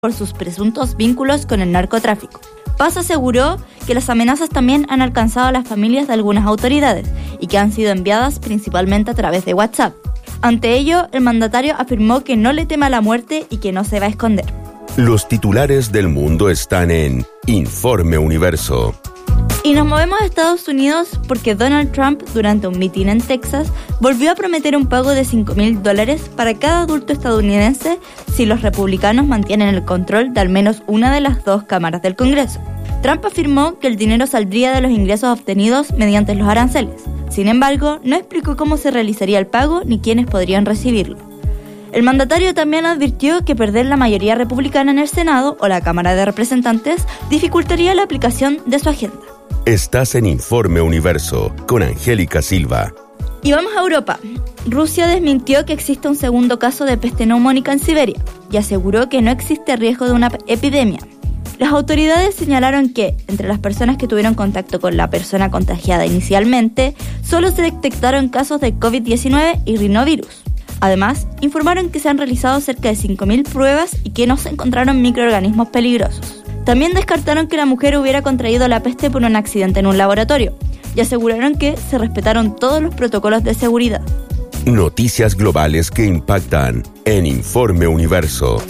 por sus presuntos vínculos con el narcotráfico. Paz aseguró que las amenazas también han alcanzado a las familias de algunas autoridades y que han sido enviadas principalmente a través de WhatsApp. Ante ello, el mandatario afirmó que no le teme a la muerte y que no se va a esconder. Los titulares del mundo están en Informe Universo. Y nos movemos a Estados Unidos porque Donald Trump, durante un mitin en Texas, volvió a prometer un pago de $5,000 para cada adulto estadounidense si los republicanos mantienen el control de al menos una de las dos cámaras del Congreso. Trump afirmó que el dinero saldría de los ingresos obtenidos mediante los aranceles. Sin embargo, no explicó cómo se realizaría el pago ni quiénes podrían recibirlo. El mandatario también advirtió que perder la mayoría republicana en el Senado o la Cámara de Representantes dificultaría la aplicación de su agenda. Estás en Informe Universo con Angélica Silva. Y vamos a Europa. Rusia desmintió que existe un segundo caso de peste neumónica en Siberia y aseguró que no existe riesgo de una epidemia. Las autoridades señalaron que, entre las personas que tuvieron contacto con la persona contagiada inicialmente, solo se detectaron casos de COVID-19 y rinovirus. Además, informaron que se han realizado cerca de 5.000 pruebas y que no se encontraron microorganismos peligrosos. También descartaron que la mujer hubiera contraído la peste por un accidente en un laboratorio y aseguraron que se respetaron todos los protocolos de seguridad. Noticias globales que impactan en Informe Universo.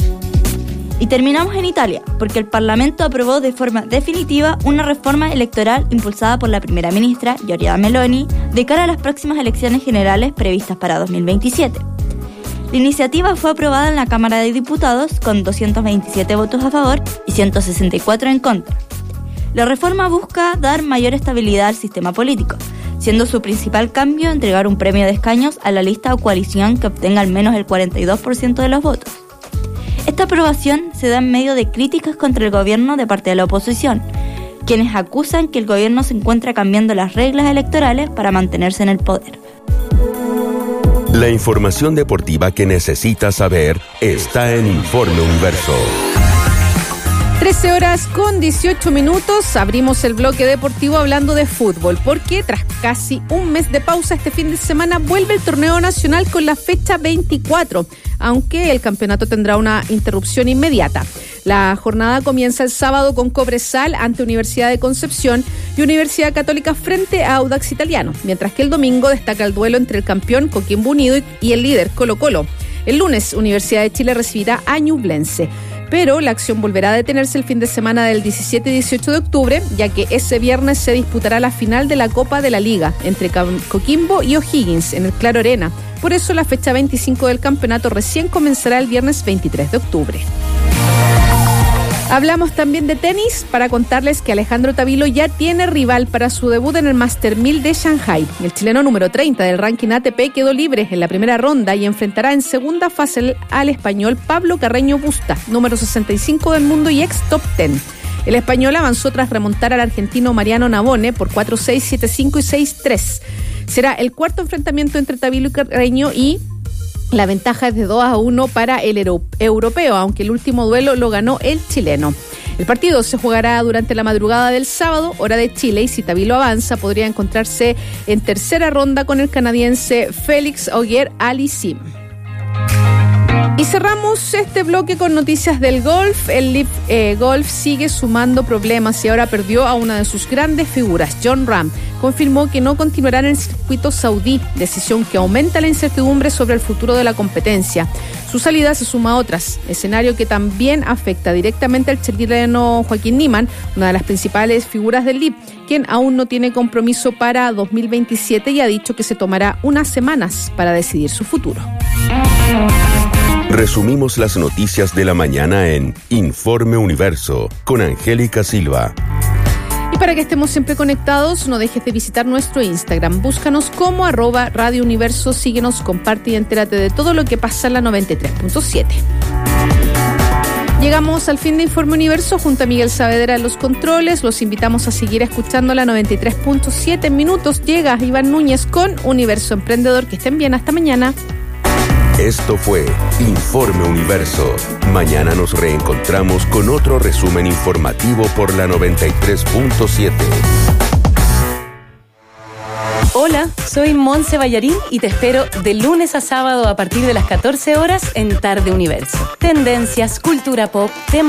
Y terminamos en Italia, porque el Parlamento aprobó de forma definitiva una reforma electoral impulsada por la primera ministra, Giorgia Meloni, de cara a las próximas elecciones generales previstas para 2027. La iniciativa fue aprobada en la Cámara de Diputados con 227 votos a favor y 164 en contra. La reforma busca dar mayor estabilidad al sistema político, siendo su principal cambio entregar un premio de escaños a la lista o coalición que obtenga al menos el 42% de los votos. Esta aprobación se da en medio de críticas contra el gobierno de parte de la oposición, quienes acusan que el gobierno se encuentra cambiando las reglas electorales para mantenerse en el poder. La información deportiva que necesitas saber está en Informe Universo. 13:18. Abrimos el bloque deportivo hablando de fútbol, porque tras casi un mes de pausa este fin de semana vuelve el torneo nacional con la fecha 24, aunque el campeonato tendrá una interrupción inmediata. La jornada comienza el sábado con Cobresal ante Universidad de Concepción y Universidad Católica frente a Audax Italiano, mientras que el domingo destaca el duelo entre el campeón Coquimbo Unido y el líder Colo-Colo. El lunes, Universidad de Chile recibirá a Ñublense, pero la acción volverá a detenerse el fin de semana del 17 y 18 de octubre, ya que ese viernes se disputará la final de la Copa de la Liga entre Coquimbo y O'Higgins en el Claro Arena. Por eso la fecha 25 del campeonato recién comenzará el viernes 23 de octubre. Hablamos también de tenis para contarles que Alejandro Tavilo ya tiene rival para su debut en el Master 1000 de Shanghai. El chileno número 30 del ranking ATP quedó libre en la primera ronda y enfrentará en segunda fase al español Pablo Carreño Busta, número 65 del mundo y ex top 10. El español avanzó tras remontar al argentino Mariano Navone por 4-6, 7-5 y 6-3. Será el cuarto enfrentamiento entre Tavilo y Carreño y la ventaja es de 2-1 para el europeo, aunque el último duelo lo ganó el chileno. El partido se jugará durante la madrugada del sábado, hora de Chile, y si Tavilo avanza, podría encontrarse en tercera ronda con el canadiense Félix Auger-Aliassime. Y cerramos este bloque con noticias del golf. El LIV Golf sigue sumando problemas y ahora perdió a una de sus grandes figuras. Jon Rahm confirmó que no continuará en el circuito saudí, decisión que aumenta la incertidumbre sobre el futuro de la competencia. Su salida se suma a otras, escenario que también afecta directamente al chileno Joaquín Niemann, una de las principales figuras del LIV, quien aún no tiene compromiso para 2027 y ha dicho que se tomará unas semanas para decidir su futuro. Resumimos las noticias de la mañana en Informe Universo con Angélica Silva. Y para que estemos siempre conectados, no dejes de visitar nuestro Instagram. Búscanos como @Radio Universo, síguenos, comparte y entérate de todo lo que pasa en la 93.7. Llegamos al fin de Informe Universo junto a Miguel Saavedra en los controles. Los invitamos a seguir escuchando la 93.7. En minutos llega Iván Núñez con Universo Emprendedor. Que estén bien, hasta mañana. Esto fue Informe Universo. Mañana nos reencontramos con otro resumen informativo por la 93.7. Hola, soy Monse Ballarín y te espero de lunes a sábado a partir de las 14 horas en Tarde Universo. Tendencias, cultura pop, temas